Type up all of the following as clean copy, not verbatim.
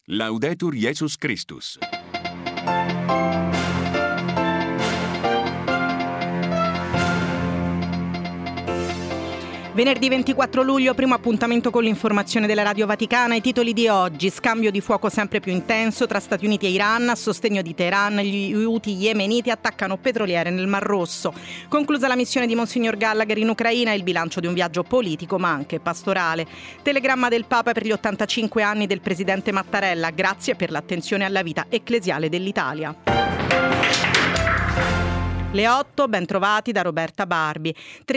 Laudetur Jesus Christus. Venerdì 24 luglio, primo appuntamento con l'informazione della Radio Vaticana. I titoli di oggi: scambio di fuoco sempre più intenso tra Stati Uniti e Iran, a sostegno di Teheran gli Houthi yemeniti attaccano petroliere nel Mar Rosso. Conclusa la missione di Monsignor Gallagher in Ucraina, il bilancio di un viaggio politico ma anche pastorale. Telegramma del Papa per gli 85 anni del presidente Mattarella, grazie per l'attenzione alla vita ecclesiale dell'Italia. Le 8, ben trovati da Roberta Barbi.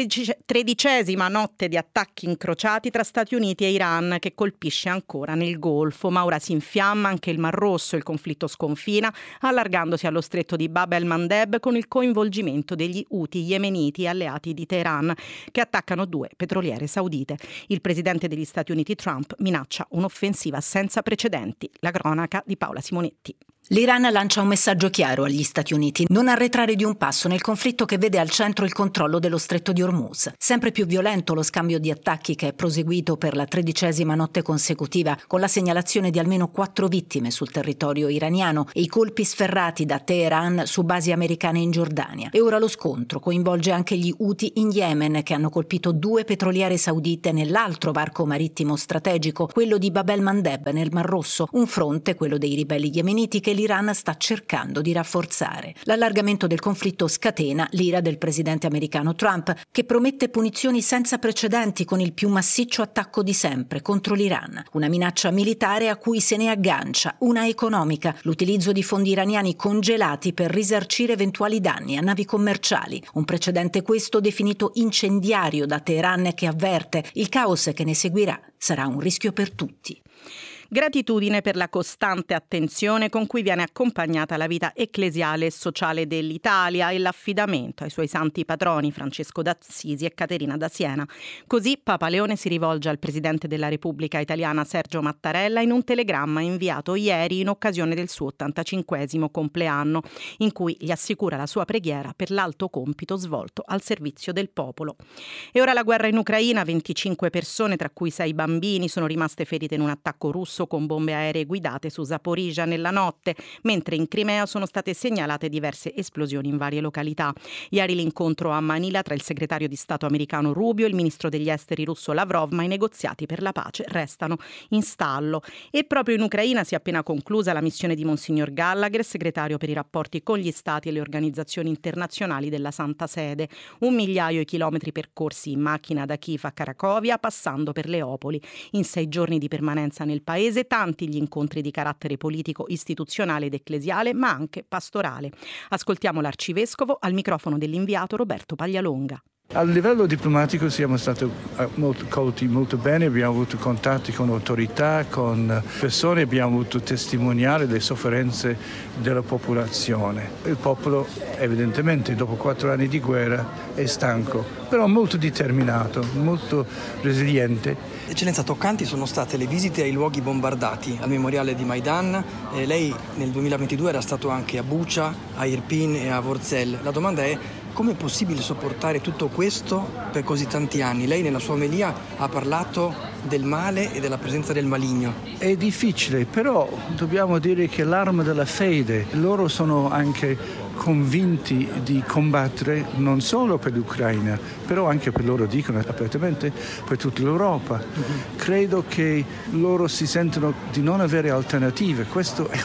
13ª notte di attacchi incrociati tra Stati Uniti e Iran che colpisce ancora nel Golfo, ma ora si infiamma anche il Mar Rosso, il conflitto sconfina, allargandosi allo stretto di Bab el-Mandeb con il coinvolgimento degli Houthi yemeniti alleati di Teheran che attaccano 2 petroliere saudite. Il presidente degli Stati Uniti Trump minaccia un'offensiva senza precedenti. La cronaca di Paola Simonetti. L'Iran lancia un messaggio chiaro agli Stati Uniti: non arretrare di un passo nel conflitto che vede al centro il controllo dello stretto di Hormuz. Sempre più violento lo scambio di attacchi che è proseguito per la 13ª notte consecutiva, con la segnalazione di almeno 4 vittime sul territorio iraniano e i colpi sferrati da Teheran su basi americane in Giordania. E ora lo scontro coinvolge anche gli Houthi in Yemen, che hanno colpito 2 petroliere saudite nell'altro varco marittimo strategico, quello di Bab el-Mandeb nel Mar Rosso, un fronte, quello dei ribelli yemeniti, che l'Iran sta cercando di rafforzare. L'allargamento del conflitto scatena l'ira del presidente americano Trump, che promette punizioni senza precedenti con il più massiccio attacco di sempre contro l'Iran. Una minaccia militare a cui se ne aggancia una economica: l'utilizzo di fondi iraniani congelati per risarcire eventuali danni a navi commerciali. Un precedente questo definito incendiario da Teheran, che avverte: il caos che ne seguirà sarà un rischio per tutti. Gratitudine per la costante attenzione con cui viene accompagnata la vita ecclesiale e sociale dell'Italia e l'affidamento ai suoi santi patroni Francesco d'Assisi e Caterina da Siena. Così Papa Leone si rivolge al Presidente della Repubblica Italiana Sergio Mattarella in un telegramma inviato ieri in occasione del suo 85° compleanno, in cui gli assicura la sua preghiera per l'alto compito svolto al servizio del popolo. E ora la guerra in Ucraina: 25 persone, tra cui 6 bambini, sono rimaste ferite in un attacco russo con bombe aeree guidate su Zaporizhzhia nella notte, mentre in Crimea sono state segnalate diverse esplosioni in varie località. Ieri l'incontro a Manila tra il segretario di Stato americano Rubio e il ministro degli esteri russo Lavrov, ma i negoziati per la pace restano in stallo. E proprio in Ucraina si è appena conclusa la missione di Monsignor Gallagher, segretario per i rapporti con gli stati e le organizzazioni internazionali della Santa Sede. 1 migliaio i chilometri percorsi in macchina da Kiev a Cracovia, passando per Leopoli. In 6 giorni di permanenza nel paese, tanti gli incontri di carattere politico, istituzionale ed ecclesiale, ma anche pastorale. Ascoltiamo l'arcivescovo al microfono dell'inviato Roberto Paglialonga. A livello diplomatico siamo stati colti molto bene, abbiamo avuto contatti con autorità, con persone, abbiamo avuto testimoniare le sofferenze della popolazione. Il popolo evidentemente dopo 4 anni di guerra è stanco, però molto determinato, molto resiliente. Eccellenza, toccanti sono state le visite ai luoghi bombardati, al memoriale di Maidan. Lei nel 2022 era stato anche a Bucha, a Irpin e a Vorzel. La domanda è: come è possibile sopportare tutto questo per così tanti anni? Lei nella sua omelia ha parlato del male e della presenza del maligno. È difficile, però dobbiamo dire che l'arma della fede, loro sono anche convinti di combattere non solo per l'Ucraina, però anche per loro, dicono apertamente, per tutta l'Europa. Credo che loro si sentono di non avere alternative. Questo è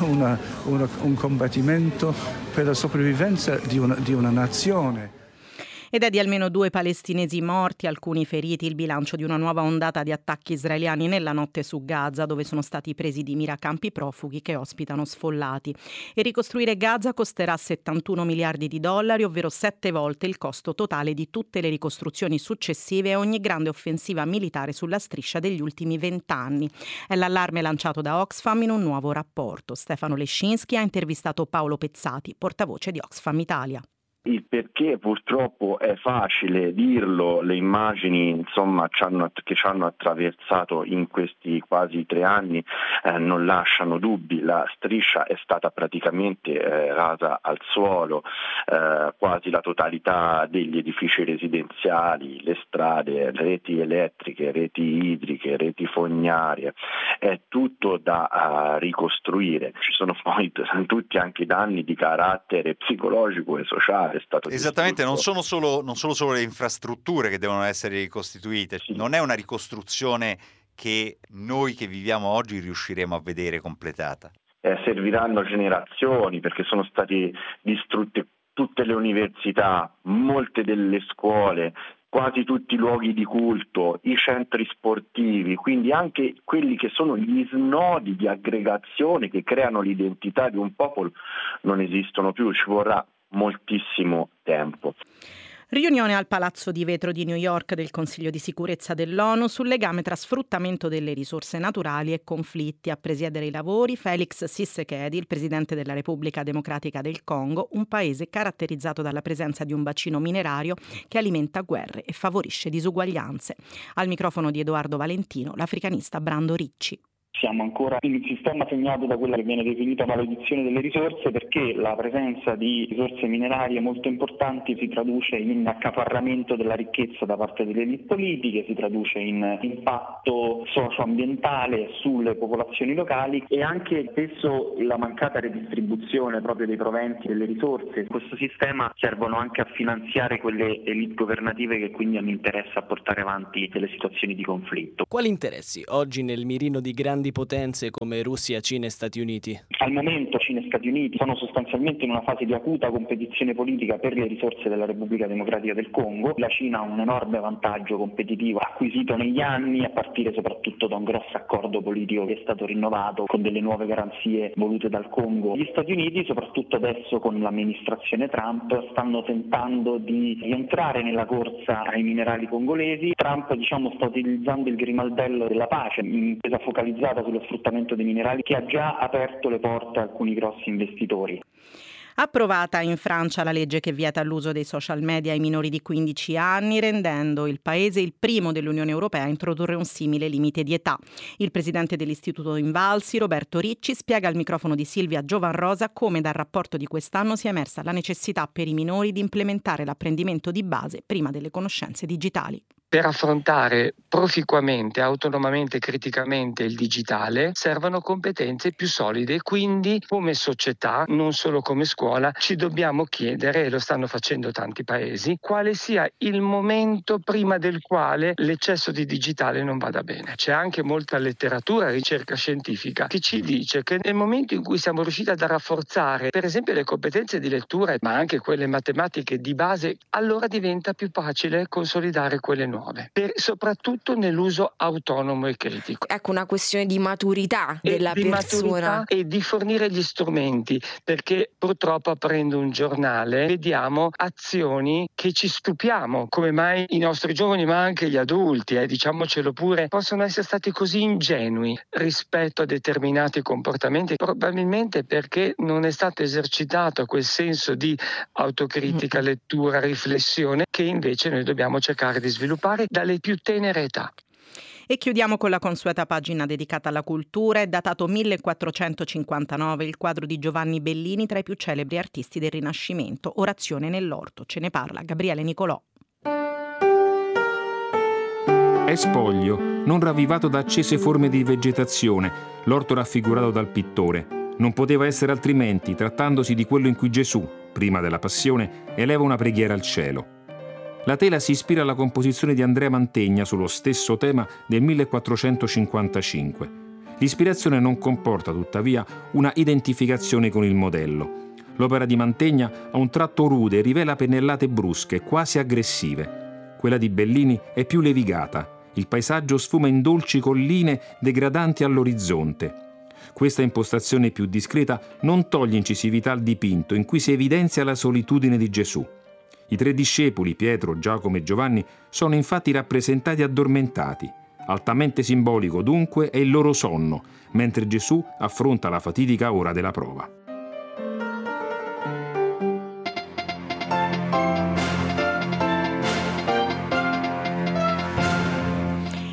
un combattimento per la sopravvivenza di una nazione. Ed è di almeno 2 palestinesi morti, alcuni feriti, il bilancio di una nuova ondata di attacchi israeliani nella notte su Gaza, dove sono stati presi di mira campi profughi che ospitano sfollati. E ricostruire Gaza costerà 71 miliardi di dollari, ovvero 7 volte il costo totale di tutte le ricostruzioni successive a ogni grande offensiva militare sulla striscia degli ultimi 20 anni. È l'allarme lanciato da Oxfam in un nuovo rapporto. Stefano Lescinski ha intervistato Paolo Pezzati, portavoce di Oxfam Italia. Il perché purtroppo è facile dirlo, le immagini insomma che ci hanno attraversato in questi quasi 3 anni non lasciano dubbi. La striscia è stata praticamente rasa al suolo, quasi la totalità degli edifici residenziali, le strade, reti elettriche, reti idriche, reti fognarie, è tutto da ricostruire. Ci sono poi tutti anche i danni di carattere psicologico e sociale. È stato esattamente, distrutto. non sono solo le infrastrutture che devono essere ricostituite, Sì. non è una ricostruzione che noi che viviamo oggi riusciremo a vedere completata. Serviranno generazioni, perché sono state distrutte tutte le università, molte delle scuole, quasi tutti i luoghi di culto, i centri sportivi, quindi anche quelli che sono gli snodi di aggregazione che creano l'identità di un popolo non esistono più, ci vorrà moltissimo tempo. Riunione al Palazzo di Vetro di New York del Consiglio di sicurezza dell'ONU sul legame tra sfruttamento delle risorse naturali e conflitti. A presiedere i lavori Félix Tshisekedi, il presidente della Repubblica Democratica del Congo, un paese caratterizzato dalla presenza di un bacino minerario che alimenta guerre e favorisce disuguaglianze. Al microfono di Edoardo Valentino, l'africanista Brando Ricci. Siamo ancora in un sistema segnato da quella che viene definita maledizione delle risorse, perché la presenza di risorse minerarie molto importanti si traduce in accaparramento della ricchezza da parte delle elite politiche, si traduce in impatto socio-ambientale sulle popolazioni locali e anche spesso la mancata redistribuzione proprio dei proventi delle risorse. In questo sistema servono anche a finanziare quelle elite governative che quindi hanno interesse a portare avanti delle situazioni di conflitto. Quali interessi oggi nel mirino di grandi potenze come Russia, Cina e Stati Uniti? Al momento Cina e Stati Uniti sono sostanzialmente in una fase di acuta competizione politica per le risorse della Repubblica Democratica del Congo. La Cina ha un enorme vantaggio competitivo acquisito negli anni, a partire soprattutto da un grosso accordo politico che è stato rinnovato con delle nuove garanzie volute dal Congo. Gli Stati Uniti, soprattutto adesso con l'amministrazione Trump, stanno tentando di rientrare nella corsa ai minerali congolesi. Trump, sta utilizzando il grimaldello della pace, intesa focalizzata sullo sfruttamento dei minerali, che ha già aperto le porte a alcuni grossi investitori. Approvata in Francia la legge che vieta l'uso dei social media ai minori di 15 anni, rendendo il paese il primo dell'Unione Europea a introdurre un simile limite di età. Il presidente dell'Istituto Invalsi, Roberto Ricci, spiega al microfono di Silvia Giovanrosa come dal rapporto di quest'anno sia emersa la necessità per i minori di implementare l'apprendimento di base prima delle conoscenze digitali. Per affrontare proficuamente, autonomamente e criticamente il digitale servono competenze più solide, quindi come società, non solo come scuola, ci dobbiamo chiedere, e lo stanno facendo tanti paesi, quale sia il momento prima del quale l'eccesso di digitale non vada bene. C'è anche molta letteratura e ricerca scientifica che ci dice che nel momento in cui siamo riusciti a rafforzare per esempio le competenze di lettura, ma anche quelle matematiche di base, allora diventa più facile consolidare quelle nuove. Soprattutto nell'uso autonomo e critico. Ecco, una questione di maturità della persona. E di fornire gli strumenti, perché purtroppo aprendo un giornale vediamo azioni che ci stupiamo, come mai i nostri giovani, ma anche gli adulti, diciamocelo pure, possono essere stati così ingenui rispetto a determinati comportamenti, probabilmente perché non è stato esercitato quel senso di autocritica, lettura, riflessione che invece noi dobbiamo cercare di sviluppare dalle più tenere età. E chiudiamo con la consueta pagina dedicata alla cultura. È datato 1459 il quadro di Giovanni Bellini tra i più celebri artisti del Rinascimento, Orazione nell'orto. Ce ne parla Gabriele Nicolò. È spoglio, non ravvivato da accese forme di vegetazione, l'orto raffigurato dal pittore. Non poteva essere altrimenti, trattandosi di quello in cui Gesù, prima della passione, eleva una preghiera al cielo. La tela si ispira alla composizione di Andrea Mantegna sullo stesso tema del 1455. L'ispirazione non comporta, tuttavia, una identificazione con il modello. L'opera di Mantegna ha un tratto rude e rivela pennellate brusche, quasi aggressive. Quella di Bellini è più levigata. Il paesaggio sfuma in dolci colline degradanti all'orizzonte. Questa impostazione più discreta non toglie incisività al dipinto, in cui si evidenzia la solitudine di Gesù. I tre discepoli, Pietro, Giacomo e Giovanni, sono infatti rappresentati addormentati. Altamente simbolico dunque è il loro sonno, mentre Gesù affronta la fatidica ora della prova.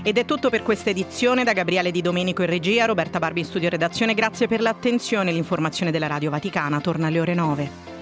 Ed è tutto per questa edizione. Da Gabriele Di Domenico in regia, Roberta Barbi in studio e redazione. Grazie per l'attenzione. L'informazione della Radio Vaticana torna alle ore 9.